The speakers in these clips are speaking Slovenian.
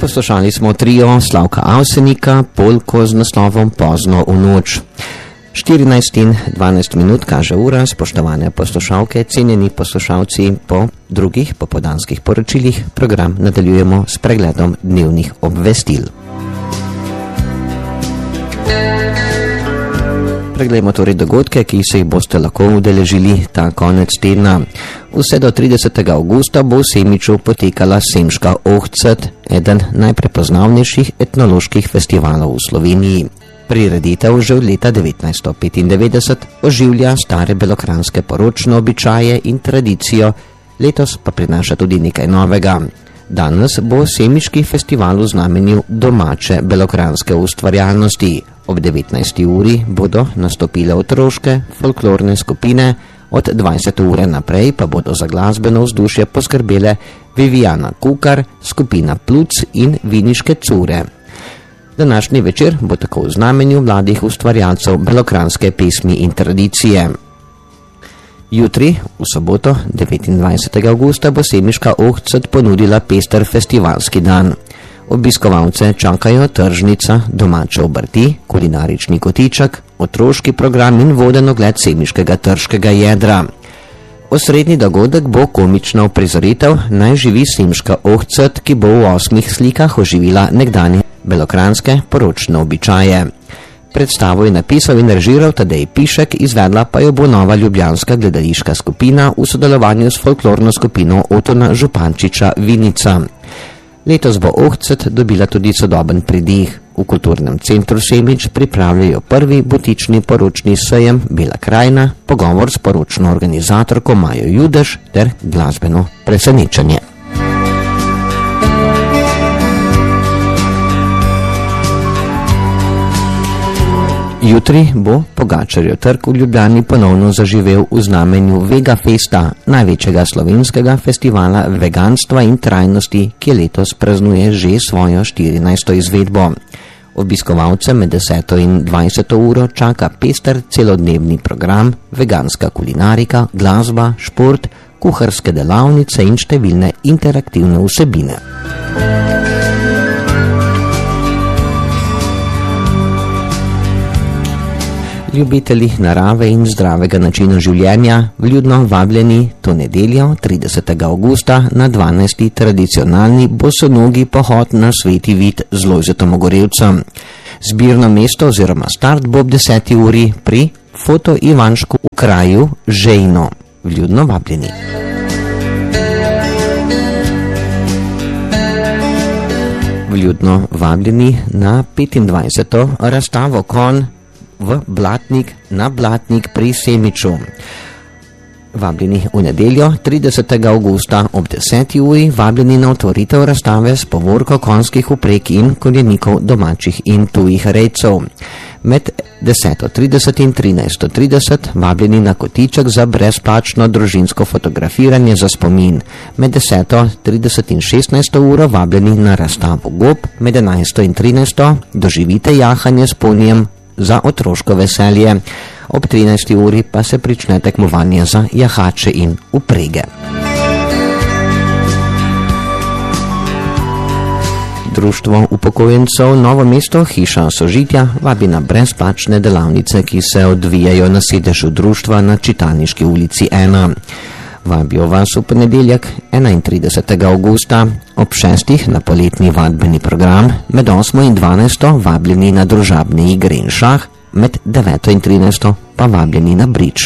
Poslušali smo trio Slavka Avsenika, polko z naslovom Pozno v noč. 14 in 12 minut kaže ura, spoštovane poslušalke, cenjeni poslušalci, po drugih popoldanskih poročilih program nadaljujemo s pregledom dnevnih obvestil. Pregledamo torej dogodke, ki se jih boste lahko udeležili ta konec tedna. Vse do 30. augusta bo v Semiču potekala Semiška Ohcet, eden najprepoznavnejših etnoloških festivalov v Sloveniji. Prireditev že od leta 1995 oživlja stare belokranjske poročne običaje in tradicijo, letos pa prinaša tudi nekaj novega. Danes bo Semiški festival v znamenju domače belokranjske ustvarjalnosti. Ob 19. uri bodo nastopile otroške folklorne skupine, od 20. ure naprej pa bodo za glasbeno vzdušje poskrbele Vivijana Kukar, skupina Pluc in Viniške cure. Današnji večer bo tako v znamenju mladih ustvarjalcev belokranjske pesmi in tradicije. Jutri, v soboto, 29. augusta, bo Semiška Ohcet ponudila pester festivalski dan. Obiskovalce čakajo tržnica, domače obrti, kulinarični kotiček, otroški program in voden ogled semiškega trškega jedra. Osrednji dogodek bo komična uprizoritev Naj živi Semiška Ohcet, ki bo v 8 slikah oživila nekdanje belokranjske poročne običaje. Predstavo je napisal in režiral Tadej Pišek, izvedla pa jo bo nova ljubljanska gledališka skupina v sodelovanju s folklorno skupino Otona Župančiča Vinica. Letos bo Ohcet dobila tudi sodoben pridih. V kulturnem centru Semič pripravljajo prvi butični poročni sejem Bela krajina, pogovor s poročno organizatorko Majo Judež ter glasbeno presenečenje. Jutri bo Pogačarjev trg v Ljubljani ponovno zaživel v znamenju Vega Festa, največjega slovenskega festivala veganstva in trajnosti, ki letos praznuje že svojo 14. izvedbo. Obiskovalce med 10. in 20. uro čaka pester celodnevni program, veganska kulinarika, glasba, šport, kuharske delavnice in številne interaktivne vsebine. Ljubitelji narave in zdravega načina življenja vljudno vabljeni to nedeljo 30. augusta na 12. tradicionalni bosonogi pohod na Sveti Vid z Lojzetom Ogorevcem. Zbirno mesto oziroma start bo ob 10. uri pri Foto Ivanšku v kraju Žejno. Vljudno vabljeni. Vljudno vabljeni na 25. razstavo Kon v Blatnik na Blatnik pri Semiču. Vabljeni v nedeljo 30. augusta ob 10. uri, vabljeni na otvoritev razstave s povorko konskih vpreg in konjenikov domačih in tujih rejcev. Med 10.30 in 13.30 vabljeni na kotiček za brezplačno družinsko fotografiranje za spomin. Med 10.30 in 16. uro vabljeni na razstavo Gob, med 11. in 13. doživite jahanje s ponijem za otroško veselje. Ob 13. uri pa se prične tekmovanje za jahače in vprege. Društvo upokojencev Novo mesto Hiša sožitja vabi na brezplačne delavnice, ki se odvijajo na sedežu društva na Čitalniški ulici 1. Vabijo vas v ponedeljek 31. augusta ob 6. na poletni vadbeni program, med 8. in 12. vabljeni na družabne igre in šah, med 9. in 13. pa vabljeni na bridž.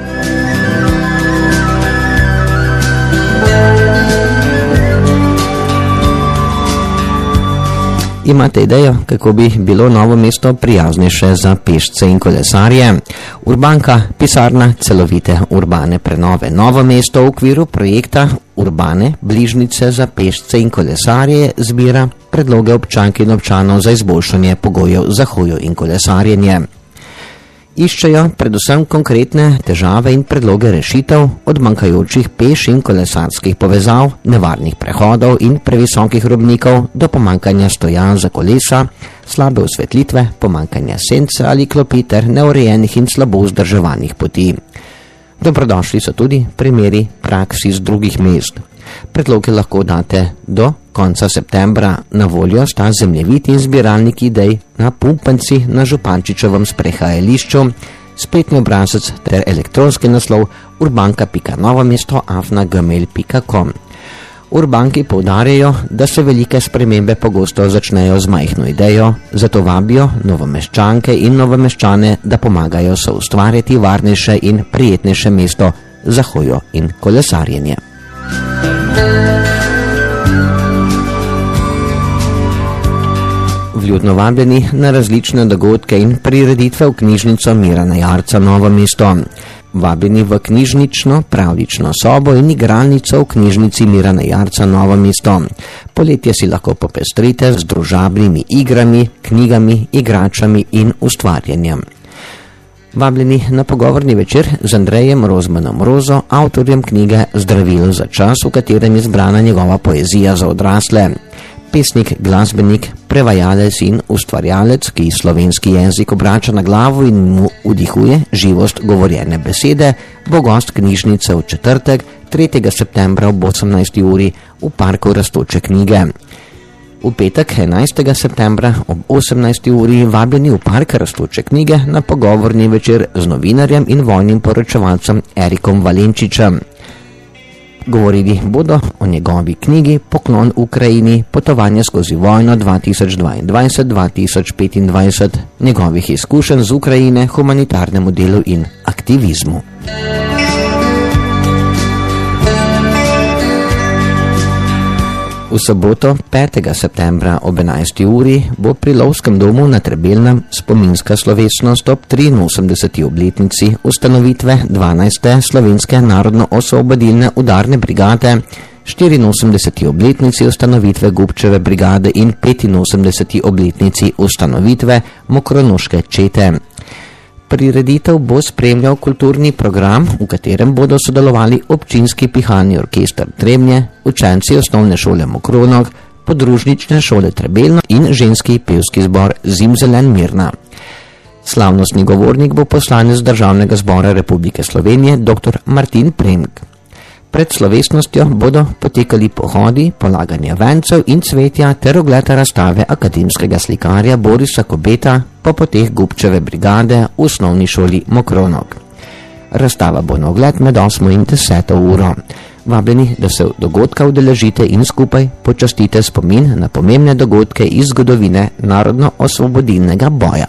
Imate idejo, kako bi bilo Novo mesto prijaznejše za pešce in kolesarje? Urbanka, pisarna celovite urbane prenove Novo mesto v okviru projekta Urbane bližnjice za pešce in kolesarje zbira predloge občank in občanov za izboljšanje pogojev za hojo in kolesarjenje. Iščejo predvsem konkretne težave in predloge rešitev od manjkajočih peš in kolesarskih povezav, nevarnih prehodov in previsokih robnikov do pomanjkanja stojan za kolesa, slabe osvetlitve, pomanjkanja sence ali klopi ter neurejenih in slabo vzdrževanih poti. Dobrodošli so tudi primeri praks iz drugih mest. Predloge lahko date do Konca septembra na voljo sta zemljevid in zbiralnik idej na Pumpanci na Župančičevem sprehajališču, spletni obrazec ter elektronski naslov urbanka.novomesto@gmail.com. Urbanki poudarjajo, da se velike spremembe pogosto začnejo z majhno idejo, zato vabijo novomeščanke in novomeščane, da pomagajo soustvarjati varnejše in prijetnejše mesto za hojo in kolesarjenje. Vljudno vabljeni na različne dogodke in prireditve v knjižnico Mirana Jarca Novo mesto. Vabljeni v knjižnično pravlično sobo in igralnico v knjižnici Mirana Jarca Novo mesto. Poletje si lahko popestrite z družabnimi igrami, knjigami, igračami in ustvarjanjem. Vabljeni na pogovorni večer z Andrejem Rozmanom Rozo, avtorjem knjige Zdravilo za čas, v katerem je zbrana njegova poezija za odrasle. Pesnik, glasbenik, prevajalec in ustvarjalec, ki slovenski jezik obrača na glavo in mu vdihuje živost govorjene besede, bo gost knjižnice v četrtek, 3. septembra ob 18. uri v Parku Rastoče knjige. V petek, 11. septembra ob 18. uri vabljeni v Park Rastoče knjige na pogovorni večer z novinarjem in vojnim poročevalcem Erikom Valenčičem. Govorili bodo o njegovi knjigi Poklon Ukrajini, potovanje skozi vojno 2022-2025, njegovih izkušenj z Ukrajine, humanitarnemu delu in aktivizmu. V soboto 5. septembra ob 11. uri bo pri Lovskem domu na Trebelnem spominska slovesnost ob 83. obletnici ustanovitve 12. slovenske narodno-osvobodilne udarne brigade, 84. obletnici ustanovitve Gubčeve brigade in 85. obletnici ustanovitve Mokronoške čete. Prireditev bo spremljal kulturni program, v katerem bodo sodelovali občinski pihalni orkester Trebnje, učenci osnovne šole Mokronog, podružnične šole Trebelno in ženski pevski zbor Zimzelen Mirna. Slavnostni govornik bo poslanec Državnega zbora Republike Slovenije dr. Martin Premk. Pred slovesnostjo bodo potekali pohodi, polaganje vencev in cvetja ter ogled razstave akademskega slikarja Borisa Kobeta po poteh Gubčeve brigade v osnovni šoli Mokronog. Razstava bo na ogled med 8. in 10. uro. Vabljeni, da se dogodka udeležite in skupaj počastite spomin na pomembne dogodke iz zgodovine narodno-osvobodilnega boja.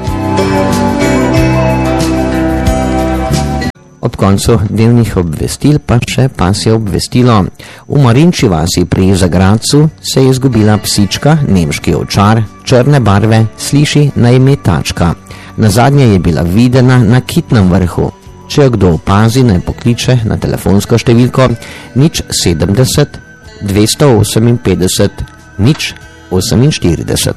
Ob koncu dnevnih obvestil pa še pasje obvestilo. V Marinči vasi pri Zagradcu se je izgubila psička, nemški ovčar, črne barve, sliši na ime Tačka. Nazadnje je bila videna na Kitnem vrhu. Če jo kdo opazi, naj pokliče na telefonsko številko 070 258 048.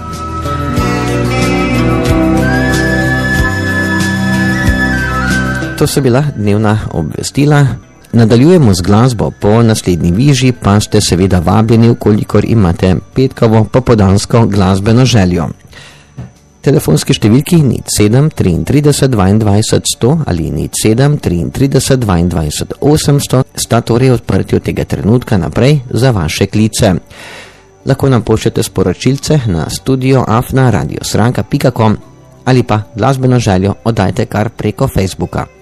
To so bila dnevna obvestila. Nadaljujemo z glasbo po naslednji viži, pa ste seveda vabljeni, ukolikor imate petkovo popoldansko glasbeno željo. Telefonski številki 07 33 22 100 ali 07 33 22 800 sta torej odprti od tega trenutka naprej za vaše klice. Lahko nam pošljete sporočilce na studio@radiosranka.com ali pa glasbeno željo oddajte kar preko Facebooka.